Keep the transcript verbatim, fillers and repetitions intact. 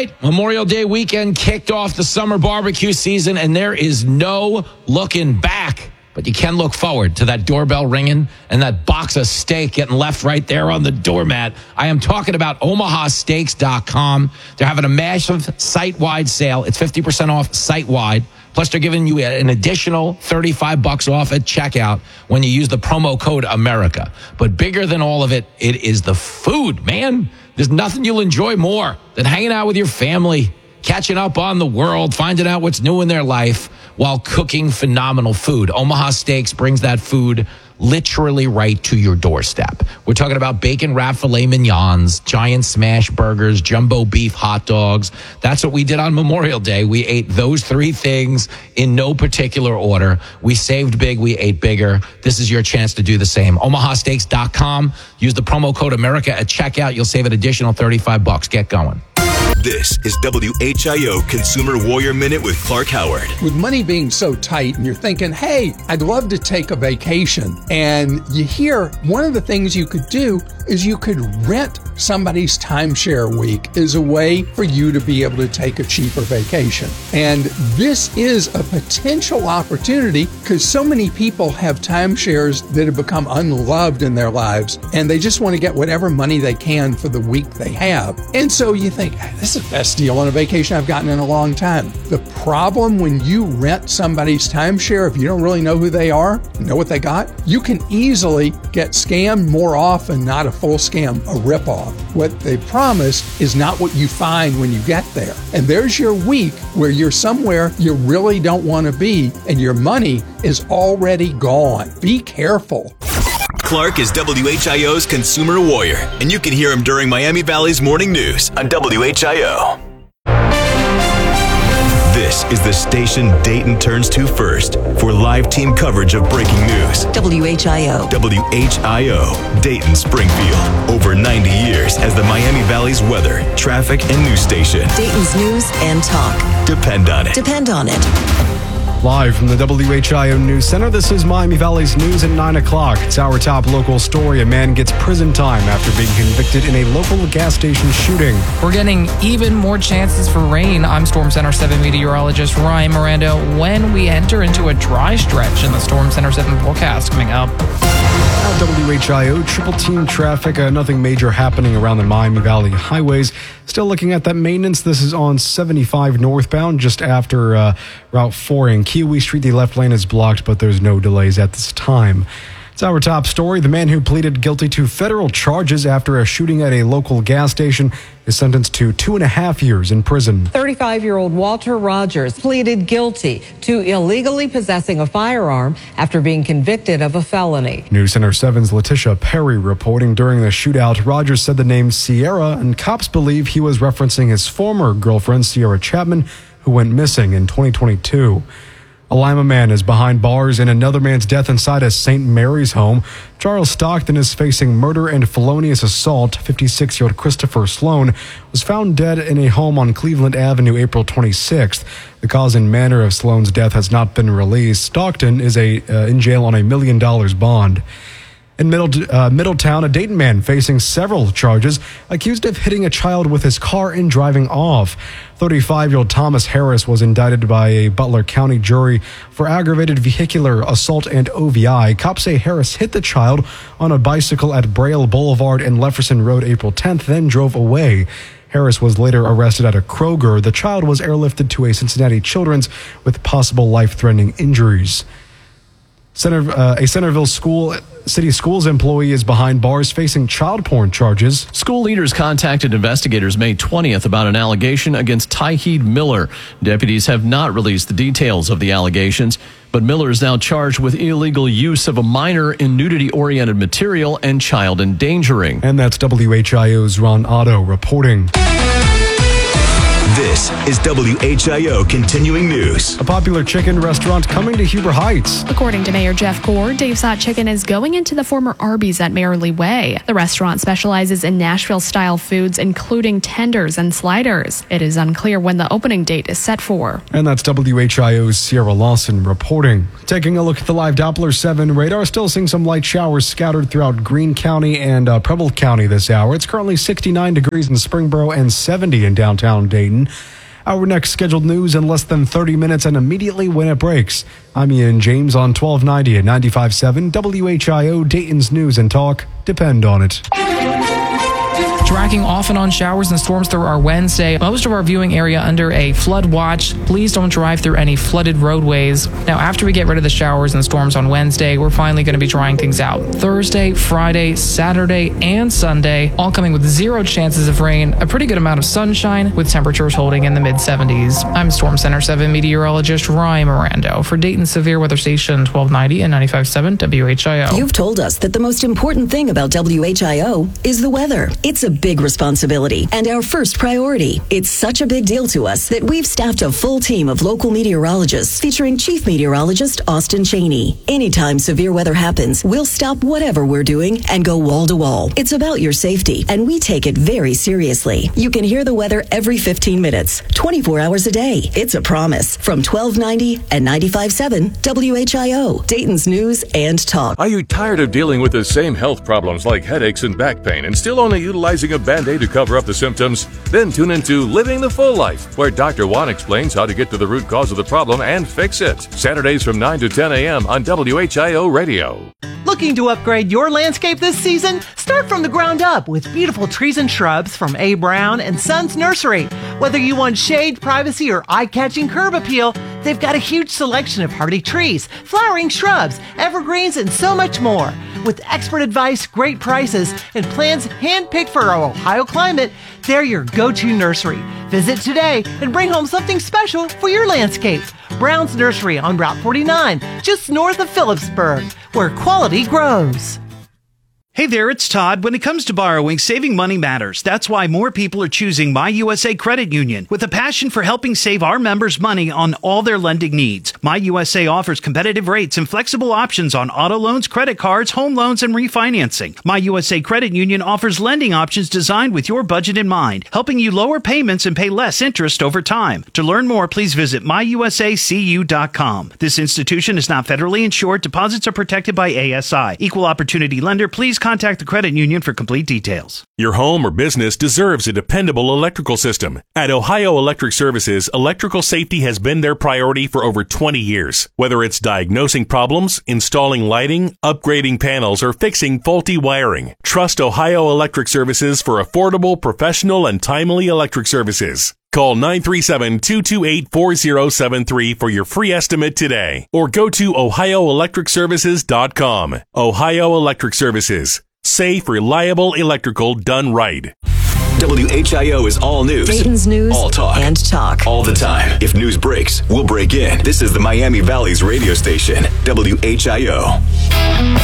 right, Memorial Day weekend kicked off the summer barbecue season, and there is no looking back. But you can look forward to that doorbell ringing and that box of steak getting left right there on the doormat. I am talking about Omaha Steaks dot com. They're having a massive site-wide sale. It's fifty percent off site-wide. Plus, they're giving you an additional thirty-five bucks off at checkout when you use the promo code America. But bigger than all of it, it is the food, man. There's nothing you'll enjoy more than hanging out with your family, catching up on the world, finding out what's new in their life while cooking phenomenal food. Omaha Steaks brings that food literally right to your doorstep. We're talking about bacon-wrapped filet mignons, giant smash burgers, jumbo beef hot dogs. That's what we did on Memorial Day. We ate those three things in no particular order. We saved big. We ate bigger. This is your chance to do the same. Omaha Steaks dot com. Use the promo code America at checkout. You'll save an additional thirty-five bucks. Get going. This is W H I O Consumer Warrior Minute with Clark Howard. With money being so tight and you're thinking, hey, I'd love to take a vacation. And you hear one of the things you could do is you could rent somebody's timeshare week as a way for you to be able to take a cheaper vacation. And this is a potential opportunity because so many people have timeshares that have become unloved in their lives and they just want to get whatever money they can for the week they have. And so you think, hey, this is the best deal on a vacation I've gotten in a long time. The problem when you rent somebody's timeshare, if you don't really know who they are, know what they got, you can easily get scammed more often, not a full scam, a ripoff. What they promise is not what you find when you get there. And there's your week where you're somewhere you really don't want to be and your money is already gone. Be careful. Clark is W H I O's Consumer Warrior, and you can hear him during Miami Valley's Morning News on W H I O. This is the station Dayton turns to first for live team coverage of breaking news. W H I O. W H I O, Dayton Springfield. Over ninety years as the Miami Valley's weather, traffic, and news station. Dayton's news and talk. Depend on it. Depend on it. Live from the W H I O News Center, this is Miami Valley's News at nine o'clock. It's our top local story. A man gets prison time after being convicted in a local gas station shooting. We're getting even more chances for rain. I'm Storm Center seven meteorologist Ryan Miranda when we enter into a dry stretch in the Storm Center seven forecast coming up. W H I O triple team traffic. Uh, nothing major happening around the Miami Valley highways. Still looking at that maintenance. This is on seventy-five northbound, just after uh, Route four in Kiwi Street. The left lane is blocked, but there's no delays at this time. It's our top story. The man who pleaded guilty to federal charges after a shooting at a local gas station is sentenced to two and a half years in prison. thirty-five-year-old Walter Rogers pleaded guilty to illegally possessing a firearm after being convicted of a felony. News Center seven's Letitia Perry reporting during the shootout, Rogers said the name Sierra, and cops believe he was referencing his former girlfriend, Sierra Chapman, who went missing in twenty twenty-two. A Lima man is behind bars in another man's death inside a Saint Mary's home. Charles Stockton is facing murder and felonious assault. fifty-six-year-old Christopher Sloan was found dead in a home on Cleveland Avenue April twenty-sixth. The cause and manner of Sloan's death has not been released. Stockton is a uh, in jail on a million dollars bond. In Middle, uh, Middletown, a Dayton man facing several charges, accused of hitting a child with his car and driving off. thirty-five-year-old Thomas Harris was indicted by a Butler County jury for aggravated vehicular assault and O V I. Cops say Harris hit the child on a bicycle at Braille Boulevard and Lefferson Road April tenth, then drove away. Harris was later arrested at a Kroger. The child was airlifted to a Cincinnati Children's with possible life-threatening injuries. Center, uh, a Centerville school city schools employee is behind bars facing child porn charges. School leaders contacted investigators May twentieth about an allegation against Tyheed Miller. Deputies have not released the details of the allegations, but Miller is now charged with illegal use of a minor in nudity-oriented material and child endangering. And that's W H I O's Ron Otto reporting. This is W H I O Continuing News. A popular chicken restaurant coming to Huber Heights. According to Mayor Jeff Gore, Dave's Hot Chicken is going into the former Arby's at Merrily Way. The restaurant specializes in Nashville-style foods, including tenders and sliders. It is unclear when the opening date is set for. And that's W H I O's Sierra Lawson reporting. Taking a look at the live Doppler seven radar, still seeing some light showers scattered throughout Greene County and uh, Preble County this hour. It's currently sixty-nine degrees in Springboro and seventy in downtown Dayton. Our next scheduled news in less than thirty minutes and immediately when it breaks. I'm Ian James on twelve ninety and ninety-five point seven W H I O, Dayton's News and Talk. Depend on it. Tracking off and on showers and storms through our Wednesday. Most of our viewing area under a flood watch. Please don't drive through any flooded roadways. Now, after we get rid of the showers and storms on Wednesday, we're finally going to be drying things out. Thursday, Friday, Saturday, and Sunday, all coming with zero chances of rain, a pretty good amount of sunshine, with temperatures holding in the mid seventies. I'm Storm Center seven meteorologist Ryan Mirando for Dayton Severe Weather Station twelve ninety and ninety-five point seven W H I O. You've told us that the most important thing about W H I O is the weather. It's a big responsibility and our first priority. It's such a big deal to us that we've staffed a full team of local meteorologists featuring Chief Meteorologist Austin Cheney. Anytime severe weather happens, we'll stop whatever we're doing and go wall to wall. It's about your safety, and we take it very seriously. You can hear the weather every fifteen minutes, twenty-four hours a day. It's a promise. From twelve ninety and ninety-five point seven W H I O, Dayton's News and Talk. Are you tired of dealing with the same health problems like headaches and back pain and still only utilizing a Band-Aid to cover up the symptoms? Then tune into Living the Full Life, where Doctor Juan explains how to get to the root cause of the problem and fix it. Saturdays from nine to ten a.m. on W H I O Radio. Looking to upgrade your landscape this season? Start from the ground up with beautiful trees and shrubs from A. Brown and Sons Nursery. Whether you want shade, privacy, or eye-catching curb appeal, they've got a huge selection of hardy trees, flowering shrubs, evergreens, and so much more. With expert advice, great prices, and plants handpicked for our Ohio climate, they're your go-to nursery. Visit today and bring home something special for your landscape. Brown's Nursery on Route forty-nine, just north of Phillipsburg, where quality grows. Hey there, it's Todd. When it comes to borrowing, saving money matters. That's why more people are choosing My U S A Credit Union. With a passion for helping save our members money on all their lending needs, My U S A offers competitive rates and flexible options on auto loans, credit cards, home loans, and refinancing. My U S A Credit Union offers lending options designed with your budget in mind, helping you lower payments and pay less interest over time. To learn more, please visit my u s a c u dot com. This institution is not federally insured. Deposits are protected by A S I. Equal opportunity lender. Please contact the credit union for complete details. Your home or business deserves a dependable electrical system. At Ohio Electric Services, electrical safety has been their priority for over twenty years. Whether it's diagnosing problems, installing lighting, upgrading panels, or fixing faulty wiring, trust Ohio Electric Services for affordable, professional, and timely electric services. Call nine three seven, two two eight, four zero seven three for your free estimate today, or go to ohio electric services dot com. Ohio Electric Services. Safe, reliable electrical done right. W H I O is all news. Dayton's News all talk. and Talk. All the time. If news breaks, we'll break in. This is the Miami Valley's radio station, W H I O.